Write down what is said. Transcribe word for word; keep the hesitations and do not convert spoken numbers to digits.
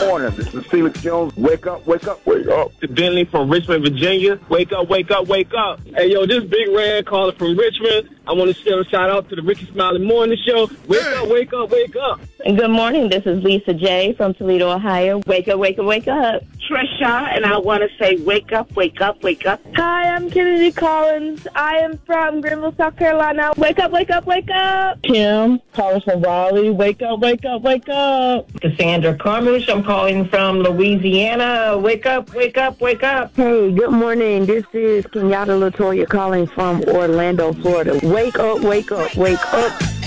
morning. This is Felix Jones. Wake up, wake up, wake up. To Bentley from Richmond, Virginia. Wake up, wake up, wake up. Hey, yo, this Big Red calling from Richmond. I want to share a shout out to the Ricky Smiley Morning Show. Wake hey. up, wake up, wake up. Good morning. This is Lisa J. from Toledo, Ohio. Wake up, wake up, wake up. Trisha, and I want to say wake up, wake up, wake up. Hi, I'm Kennedy Collins. I am from Greenville, South Carolina. Wake up, wake up, wake up. Kim, calling from Raleigh. Wake up, wake up, wake up. Cassandra Carmush, I'm calling from Louisiana. Wake up, wake up, wake up. Hey, good morning. This is Kenyatta Latoya calling from Orlando, Florida. Wake up, wake up, wake up.